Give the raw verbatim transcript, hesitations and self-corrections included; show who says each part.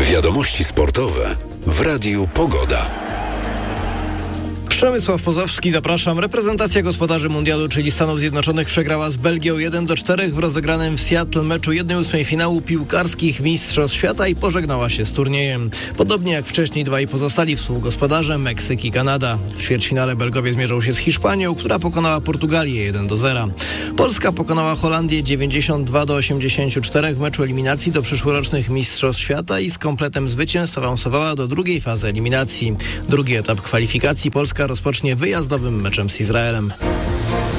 Speaker 1: Wiadomości sportowe w Radiu Pogoda.
Speaker 2: Przemysław Pozowski, zapraszam. Reprezentacja gospodarzy mundialu, czyli Stanów Zjednoczonych, przegrała z Belgią jeden do czterech w rozegranym w Seattle meczu jednej ósmej finału piłkarskich Mistrzostw Świata i pożegnała się z turniejem. Podobnie jak wcześniej dwaj pozostali współgospodarze, Meksyk i Kanada. W ćwierćfinale Belgowie zmierzą się z Hiszpanią, która pokonała Portugalię jeden do zera. Polska pokonała Holandię dziewięćdziesiąt dwa do osiemdziesięciu czterech w meczu eliminacji do przyszłorocznych Mistrzostw Świata i z kompletem zwycięstw awansowała do drugiej fazy eliminacji. Drugi etap kwalifikacji Polska rozpocznie wyjazdowym meczem z Izraelem.